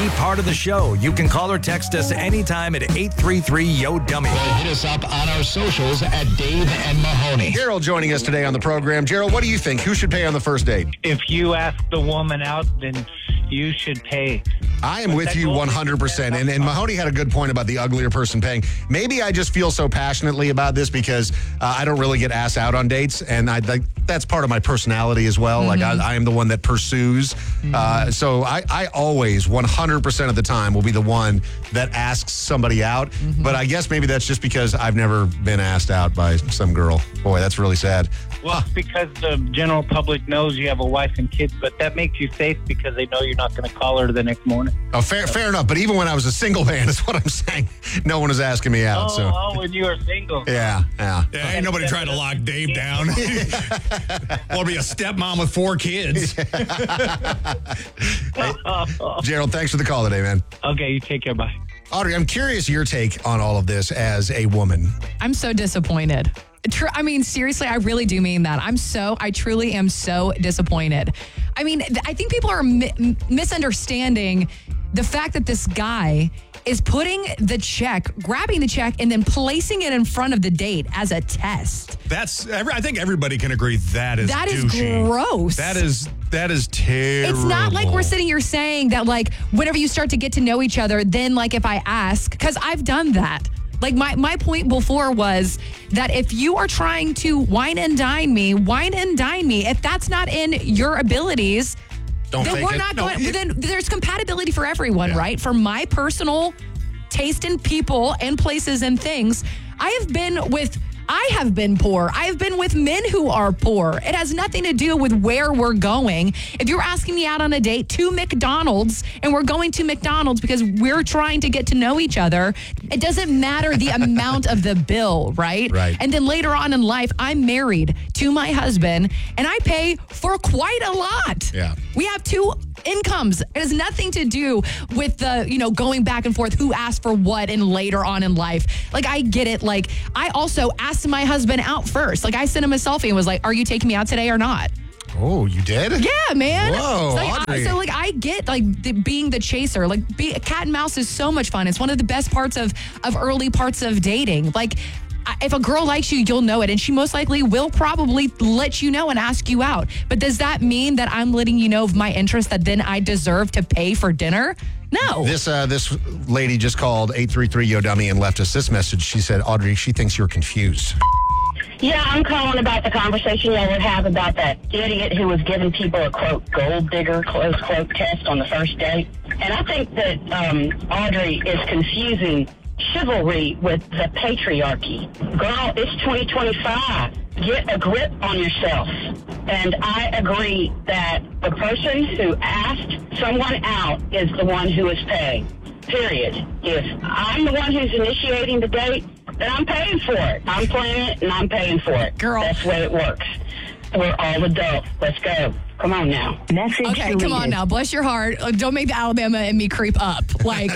part of the show. You can call or text us anytime at 833-YO-DUMMY. Hit us up on our socials at Dave and Mahoney. Gerald joining us today on the program. Gerald, what do you think? Who should pay on the first date? If you ask the woman out, then you should pay. I am with you 100%. And Mahoney had a good point about the uglier person paying. Maybe I just feel so passionately about this because I don't really get asked out on dates. And that's part of my personality as well. Like I am the one that pursues. So I always 100% of the time will be the one that asks somebody out. But I guess maybe that's just because I've never been asked out by some girl. Boy, that's really sad. Well, it's because the general public knows you have a wife and kids, but that makes you safe because they know you're not going to call her the next morning. Oh, fair enough. But even when I was a single man, is what I'm saying. No one was asking me out. When you were single. Yeah. Ain't nobody trying to lock Dave down. Or be a stepmom with 4 kids. Gerald, thanks for the call today, man. Okay, you take care. Bye. Audrey, I'm curious your take on all of this as a woman. I'm so disappointed. I mean, seriously, I really do mean that. I truly am so disappointed. I mean, I think people are misunderstanding the fact that this guy is putting the check, grabbing the check, and then placing it in front of the date as a test. I think everybody can agree that is douchey. Gross. That is terrible. It's not like we're sitting here saying that, like, whenever you start to get to know each other, then, like, if I ask, because I've done that. Like, my point before was that if you are trying to wine and dine me. If that's not in your abilities, then we're not going. Then there's compatibility for everyone, right? For my personal taste in people and places and things, I have been poor. I have been with men who are poor. It has nothing to do with where we're going. If you're asking me out on a date to McDonald's and we're going to McDonald's because we're trying to get to know each other, it doesn't matter the amount of the bill, right? Right. And then later on in life, I'm married to my husband and I pay for quite a lot. Yeah. We have 2 incomes. It has nothing to do with the, going back and forth, who asked for what and later on in life. Like, I get it. Like, I also asked my husband out first. Like, I sent him a selfie and was like, are you taking me out today or not? Oh, you did? Yeah, man. Whoa, Audrey. I get, being the chaser. Like, cat and mouse is so much fun. It's one of the best parts of early parts of dating. Like, if a girl likes you, you'll know it. And she most likely will probably let you know and ask you out. But does that mean that I'm letting you know of my interest that then I deserve to pay for dinner? No. This lady just called 833-YO-DUMMY and left us this message. She said, Audrey, she thinks you're confused. Yeah, I'm calling about the conversation y'all would have about that idiot who was giving people a, quote, gold digger, close quote, test on the first date. And I think that Audrey is confusing chivalry with the patriarchy. Girl, it's 2025. Get a grip on yourself. And I agree that the person who asked someone out is the one who is paying. Period. If I'm the one who's initiating the date, then I'm paying for it. I'm planning it and I'm paying for it. Girl. That's the way it works. We're all adults. Let's go. Come on now. Okay, come on now. Bless your heart. Don't make the Alabama and me creep up. Like,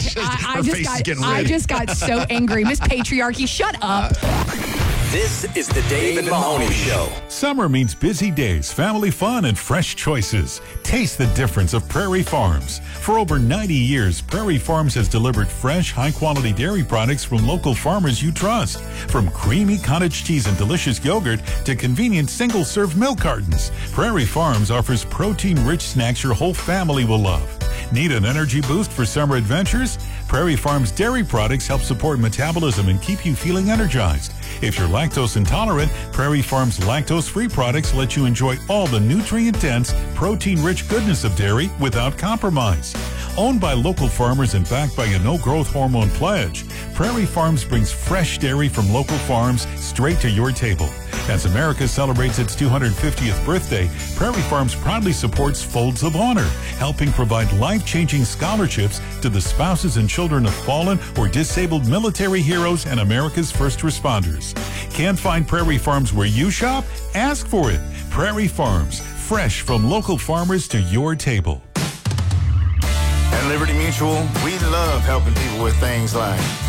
I just got so angry. Miss Patriarchy, shut up. This is the Dave and Mahoney Show. Summer means busy days, family fun, and fresh choices. Taste the difference of Prairie Farms. For over 90 years, Prairie Farms has delivered fresh, high-quality dairy products from local farmers you trust. From creamy cottage cheese and delicious yogurt to convenient single-serve milk cartons, Prairie Farms offers protein-rich snacks your whole family will love. Need an energy boost for summer adventures? Prairie Farms dairy products help support metabolism and keep you feeling energized. If you're lactose intolerant, Prairie Farms lactose-free products let you enjoy all the nutrient-dense, protein-rich goodness of dairy without compromise. Owned by local farmers and backed by a no-growth hormone pledge, Prairie Farms brings fresh dairy from local farms straight to your table. As America celebrates its 250th birthday, Prairie Farms proudly supports Folds of Honor, helping provide life-changing scholarships to the spouses and children of fallen or disabled military heroes and America's first responders. Can't find Prairie Farms where you shop? Ask for it. Prairie Farms, fresh from local farmers to your table. At Liberty Mutual, we love helping people with things like